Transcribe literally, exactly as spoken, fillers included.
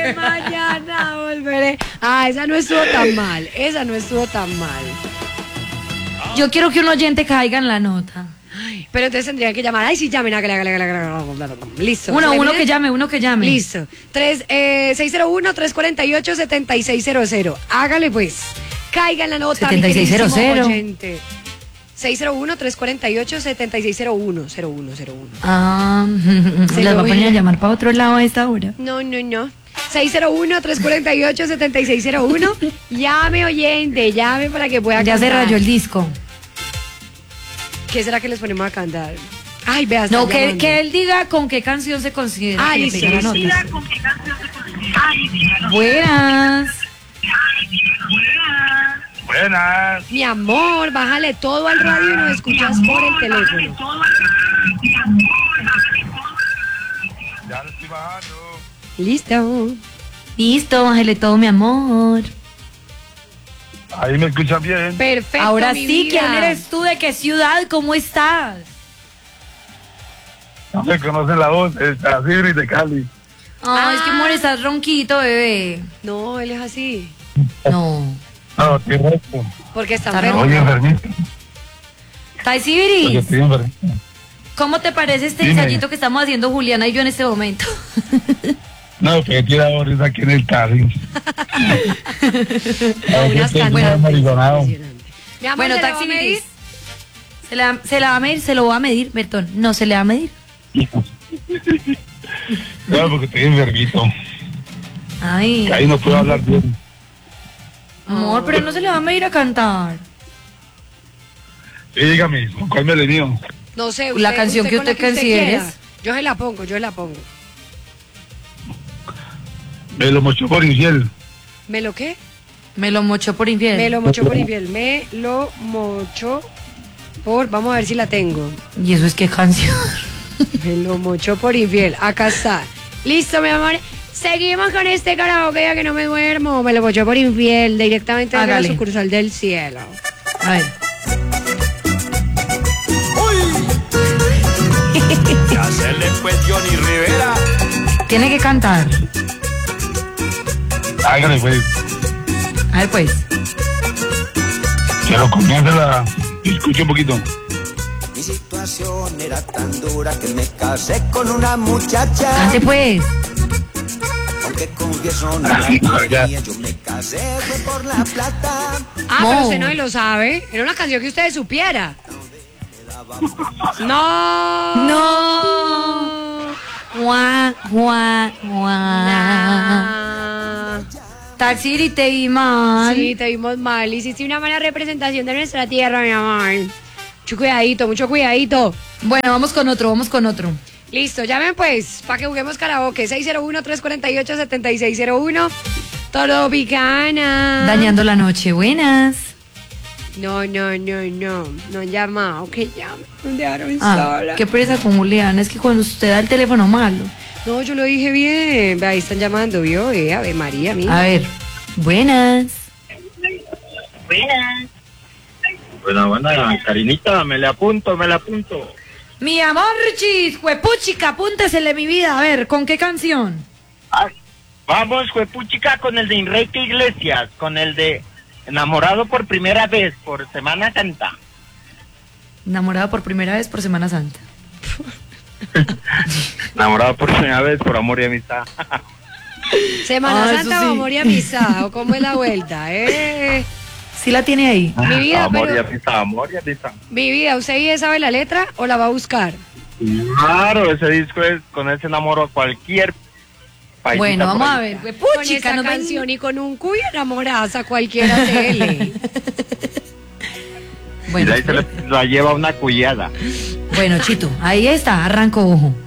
que mañana volveré. Ah, esa no estuvo tan mal. Esa no estuvo tan mal. Yo quiero que un oyente caiga en la nota. Ay, pero entonces tendrían que llamar. Ay, sí, llamen. hágale, hágale, hágale, hágale. Listo. Uno, uno ¿Miren? que llame, uno que llame. Listo. Tres, eh, seis cero uno, tres cuatro ocho, siete seis cero cero. Hágale pues. Caiga en la nota. setenta y seis cero cero. seis cero uno, tres cuatro ocho, siete seis cero uno. cero uno cero uno. Ah, Se las lo va a voy poner a- a llamar para otro lado a esta hora. No, no, no. seis cero uno, tres cuatro ocho, siete seis cero uno. Llame, oyente, llame para que pueda Ya se cantar. rayó el disco. ¿Qué será que les ponemos a cantar? Ay, vea, No, está que, llamando. que él diga con qué canción se considera. Ah, que le listo, pega la listo. nota. Buenas. Buenas. Mi amor, bájale todo al radio y nos escuchas por el teléfono. Ya lo estoy bajando. Listo. Listo, bájale todo, mi amor. Ahí me escuchan bien. Perfecto. Ahora mi sí, vida. ¿quién eres tú? ¿De qué ciudad? ¿Cómo estás? No me conocen la voz. Es así de Cali. Ay, es que amor, estás ronquito, bebé. No, él es así. No. No, estoy recto. Porque está Está enfermo. Oye, enfermito. Tai Oye, Sibiris, estoy enfermito. ¿cómo te parece este Dime. ensayito que estamos haciendo Juliana y yo en este momento? No, que tira ahorita aquí en el carro. No, Ay, unas que estoy cantantes mariconado. impresionantes. Mi amor, Bueno, ¿se la va Taxi a medir? Biris. Se la, se la va a medir, se lo va a medir, Bertón. No, se le va a medir. No, porque estoy enfermito. Ay, Ahí no puedo hablar bien. amor, pero no se le va a medir a cantar. Sí, dígame, ¿con cuál me le dio? No sé, La canción que con usted la consideres. quiera. Yo se la pongo, yo se la pongo. Me lo mochó por infiel. ¿Me lo qué? Me lo mochó por infiel. Me lo mochó por infiel. Me lo mochó por... Vamos a ver si la tengo. ¿Y eso es qué canción? Me lo mochó por infiel. Acá está. Listo, mi amor. Seguimos con este karaoke ya que no me duermo. Me lo mochó por infiel. Directamente desde la Hágale. sucursal del cielo. A ver. Ya se le fue Johnny Rivera. Tiene que cantar. Hágale, pues. A ver, pues. Que lo comience la... Escuche un poquito. Mi situación era tan dura que me casé con una muchacha. Cante, pues. Aunque confieso no la quería, yo me casé fue por la plata. Ah, No. pero usted no lo sabe. Era una canción que usted supiera. No. No. Guau, guau, guau. Nah. Taxi, te vi mal. Sí, te vimos mal. Hiciste una mala representación de nuestra tierra, mi amor. Mucho cuidadito, mucho cuidadito. Bueno, vamos con otro, vamos con otro. Listo, llamen pues, para que juguemos karaoke. seis cero uno, tres cuatro ocho, siete seis cero uno. Tropicana. Dañando la noche. Buenas. No, no, no, no. No han llamado, que llamen. Me dejaron Ah, sola. qué pereza con Julián. Es que cuando usted da el teléfono malo. No, yo lo dije bien. Ahí están llamando, ¿vio? Eh, Ave María, mira. A ver. Buenas. Buena, buena, Karinita, me le apunto, me le apunto. Mi amor, chis, juepuchica, apúntesele mi vida. A ver, ¿con qué canción? Vamos, juepuchica, con el de Enrique Iglesias, con el de Enamorado por primera vez, por Semana Santa. Enamorada por primera vez por Semana Santa. Enamorado por primera vez, por amor y amistad. Semana Ah, eso Santa sí. o amor y amistad, o cómo es la vuelta, eh. Sí la tiene ahí. Mi vida, amor pero- y amistad, amor y amistad. Mi vida, ¿usted ya sabe la letra o la va a buscar? Claro, ese disco es, con ese enamoro a cualquier paisita Bueno, por vamos a ahí. ver. Con Juepuchica, esa no me- canción y con un cuyo enamoradas a cualquiera de él. Y Bueno, de ahí se le, la lleva una cuyada. bueno, Chito, ahí está, arrancó, ojo.